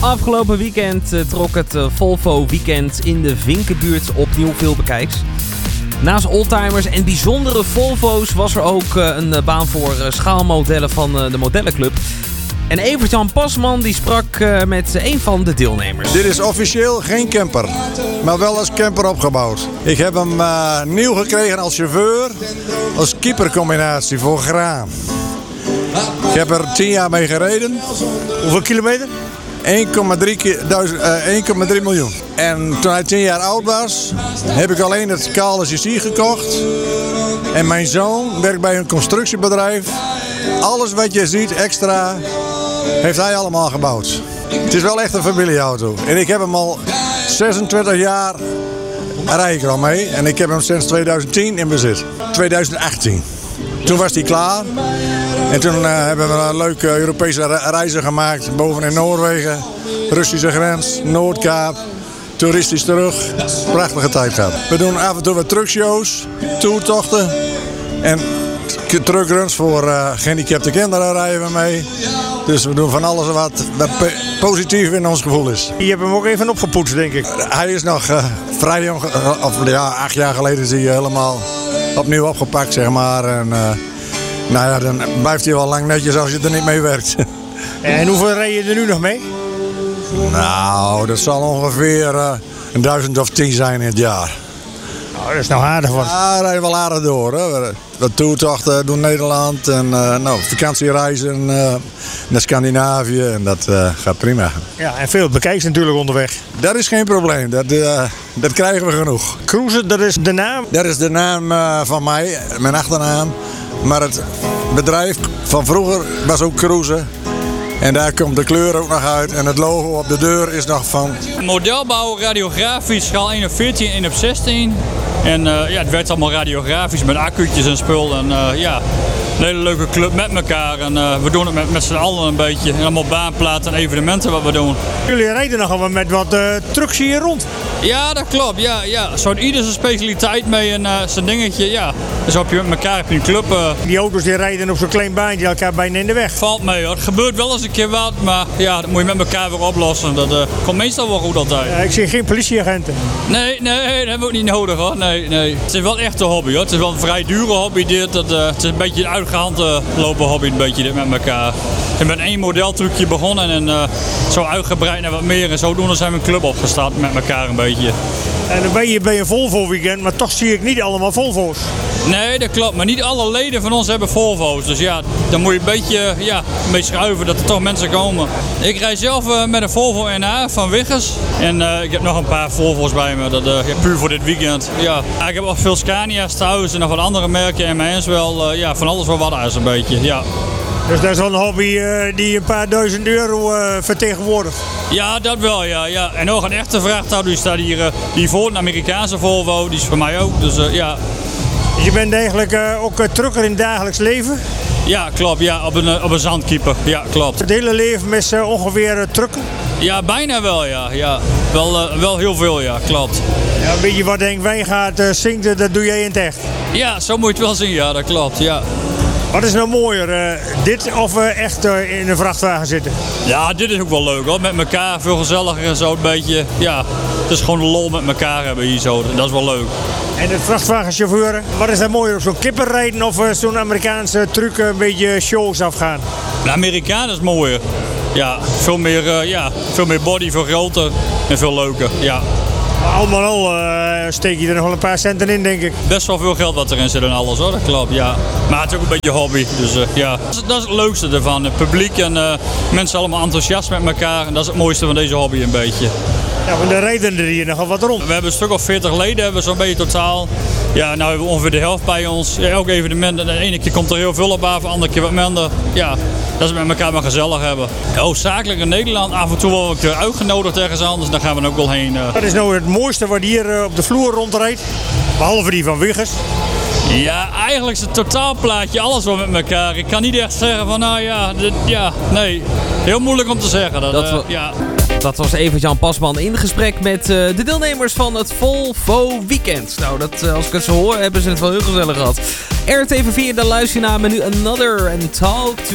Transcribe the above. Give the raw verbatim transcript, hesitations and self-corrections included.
Afgelopen weekend uh, trok het uh, Volvo Weekend in de Vinkenbuurt opnieuw veel bekijks. Naast oldtimers en bijzondere Volvo's was er ook uh, een uh, baan voor uh, schaalmodellen van uh, de modellenclub. En Evert-Jan Pasman die sprak uh, met een van de deelnemers. Dit is officieel geen camper, maar wel als camper opgebouwd. Ik heb hem uh, nieuw gekregen als chauffeur, als keepercombinatie voor graan. Ik heb er tien jaar mee gereden. Hoeveel kilometer? één komma drie miljoen. En toen hij tien jaar oud was, heb ik alleen het kale chassis gekocht. En mijn zoon werkt bij een constructiebedrijf. Alles wat je ziet extra, heeft hij allemaal gebouwd. Het is wel echt een familieauto. En ik heb hem al zesentwintig jaar, rij ik er al mee. En ik heb hem sinds tweeduizend tien in bezit. tweeduizend achttien. Toen was hij klaar. En toen uh, hebben we een leuke Europese reizen gemaakt. Boven in Noorwegen, Russische grens, Noordkaap. Toeristisch terug. Prachtige tijd gehad. We doen af en toe wat truckshows, toertochten. En truckruns voor uh, gehandicapte kinderen rijden we mee. Dus we doen van alles wat, wat positief in ons gevoel is. Je hebt hem ook even opgepoetst, denk ik. Hij is nog uh, vrij jong, uh, of ja, acht jaar geleden is hij helemaal opnieuw opgepakt, zeg maar. En, uh, nou ja, dan blijft hij wel lang netjes als je er niet mee werkt. En hoeveel rij je er nu nog mee? Nou, dat zal ongeveer uh, een duizend of tien zijn in het jaar. Nou, dat is nou aardig wat. Ja, we rijden wel aardig door. Hè. Wat toertochten doen Nederland en uh, nou, vakantiereizen uh, naar Scandinavië en dat uh, gaat prima. Ja, en veel bekijks natuurlijk onderweg. Dat is geen probleem, dat, uh, dat krijgen we genoeg. Cruisen, dat is de naam? Dat is de naam uh, van mij, mijn achternaam. Maar het bedrijf van vroeger was ook Cruisen. En daar komt de kleur ook nog uit. En het logo op de deur is nog van... Modelbouw, radiografisch, schaal één op veertien, één op zestien. En uh, ja, het werkt allemaal radiografisch met accu'tjes en spul. En uh, ja, een hele leuke club met elkaar. En uh, we doen het met, met z'n allen een beetje. En allemaal baanplaten en evenementen wat we doen. Jullie rijden nogal met wat uh, trucks hier rond. Ja, dat klopt. Ja, ja. Zo ieder zijn specialiteit mee en uh, zijn dingetje. Ja. Dus op je met elkaar heb je een club. Uh... Die auto's die rijden op zo'n klein baantje elkaar bijna in de weg. Valt mee hoor. Het gebeurt wel eens een keer wat. Maar ja, dat moet je met elkaar weer oplossen. Dat uh, komt meestal wel goed altijd. Ja, ik zie geen politieagenten. Nee, nee, dat hebben we ook niet nodig hoor. Nee, nee. Het is wel echt een hobby hoor. Het is wel een vrij dure hobby dit. Dat, uh, het is een beetje een uitgehand uh, lopen hobby een beetje dit met elkaar. Ik ben één modeltrucje begonnen en uh, zo uitgebreid naar wat meer. En zodoende zijn we een club opgestart met elkaar een beetje. En dan ben je bij een Volvo weekend, maar toch zie ik niet allemaal Volvo's. Nee, dat klopt. Maar niet alle leden van ons hebben Volvo's. Dus ja, dan moet je een beetje, ja, een beetje schuiven dat er toch mensen komen. Ik rijd zelf uh, met een Volvo N A van Wiggers. En uh, ik heb nog een paar Volvo's bij me. Dat, uh, ja, puur voor dit weekend. Ja. Ik heb ook veel Scania's thuis en nog wat andere merken. En mijn is wel, uh, ja, van alles wel wat is een beetje. Ja. Dus dat is wel een hobby uh, die een paar duizend euro uh, vertegenwoordigt. Ja, dat wel, ja, ja. En nog een echte vrachtauto, die staat hier, uh, die voor een Amerikaanse Volvo, die is voor mij ook. Dus uh, ja. Je bent eigenlijk uh, ook uh, trucker in het dagelijks leven? Ja, klopt. Ja, op een, uh, op een zandkeeper. Ja, klopt. Het hele leven met uh, ongeveer uh, trucken? Ja, bijna wel, ja. ja. Wel, uh, wel heel veel, ja, klopt. Ja, weet je wat Henk Wijngaard uh, zingt, dat doe jij in het echt? Ja, zo moet je het wel zien, ja, dat klopt, ja. Wat is nou mooier, uh, dit of uh, echt uh, in een vrachtwagen zitten? Ja, dit is ook wel leuk hoor. Met elkaar, veel gezelliger en zo een beetje. Ja, het is gewoon een lol met elkaar hebben hier zo. Dat is wel leuk. En het vrachtwagenchauffeur, wat is dat mooier? Op zo'n kipper rijden of uh, zo'n Amerikaanse truc een beetje shows afgaan? De Amerikaan is mooier. Ja, veel meer, uh, ja, veel meer body, veel groter en veel leuker. Ja. Maar allemaal al uh, steek je er nog wel een paar centen in, denk ik. Best wel veel geld wat erin zit en alles hoor, dat klopt, ja. Maar het is ook een beetje hobby, dus uh, ja. Dat is, dat is het leukste ervan. Het publiek en uh, mensen allemaal enthousiast met elkaar. En dat is het mooiste van deze hobby een beetje. Ja, maar dan rijden er hier nogal wat rond. We hebben een stuk of veertig leden, hebben we zo'n beetje totaal. Ja, nou hebben we ongeveer de helft bij ons. Ja, elk evenement, de ene keer komt er heel veel op af, de andere keer wat minder. Ja, dat is met elkaar maar gezellig hebben. Hoofdzakelijk in Nederland, af en toe wel een keer uitgenodigd ergens anders, daar gaan we ook wel heen. Uh. Wat is nou het mooiste wat hier uh, op de vloer rondrijdt? Behalve die van Wiggers. Ja, eigenlijk is het totaalplaatje alles wel met elkaar. Ik kan niet echt zeggen van nou ja, dit, ja, nee. Heel moeilijk om te zeggen. Dat, dat, uh, wa- ja. dat was Evert-Jan Pasman in gesprek met uh, de deelnemers van het Volvo Weekend. Nou, dat, uh, als ik het zo hoor, hebben ze het wel heel gezellig gehad. R T V vier, dan luister je naar menu Another and Talk to